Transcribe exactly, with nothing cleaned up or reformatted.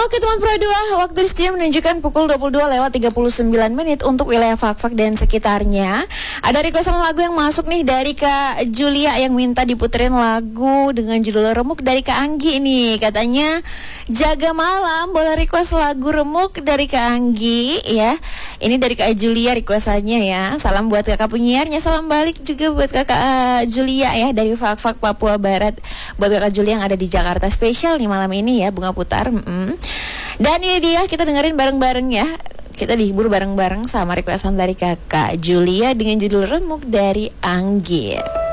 Oke teman Pro dua, waktu di studio menunjukkan pukul dua puluh dua lewat tiga puluh sembilan menit untuk wilayah Fakfak dan sekitarnya. Ada requestan lagu yang masuk nih dari Kak Julia yang minta diputerin lagu dengan judul Remuk dari Kak Anggi nih. Katanya jaga malam, boleh request lagu Remuk dari Kak Anggi ya. Ini dari Kak Julia requestannya ya. Salam buat kakak penyiarnya, salam balik juga buat kakak uh, Julia ya dari Fakfak Papua Barat. Buat kakak Julia yang ada di Jakarta spesial nih malam ini ya, Bunga Putar. Mm-mm. Dan ini dia, kita dengerin bareng-bareng ya. Kita dihibur bareng-bareng sama requestan dari kakak Julia dengan judul Remuk dari Anggi.